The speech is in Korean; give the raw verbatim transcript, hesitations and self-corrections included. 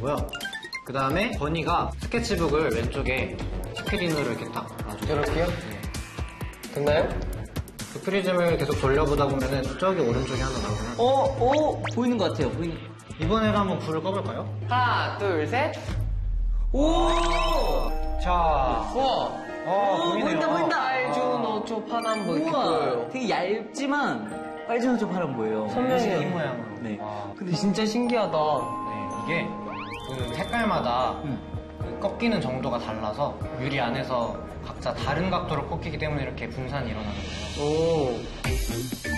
되고요. 그 다음에 버니가 스케치북을 왼쪽에 스크린으로 이렇게 딱 놔줘요. 이렇게요? 네. 됐나요? 그 프리즘을 계속 돌려보다 보면은 저기 오른쪽에 하나 나오면 어, 어, 보이는 것 같아요. 보이는. 이번에도 한번 불을 꺼볼까요? 하나, 둘, 셋. 오! 자, 우와. 어, 오, 보이네요. 보인다, 보인다. 빨주노 노초 파남보 이렇게 우와, 보여요. 되게 얇지만 빨주노 초 파란 보여요. 선명해요. 이 모양으로. 네. 와, 근데 진짜 신기하다. 네, 이게 그 색깔마다 음. 그 꺾이는 정도가 달라서 유리 안에서 각자 다른 각도로 꺾이기 때문에 이렇게 분산이 일어나는 거예요. 오.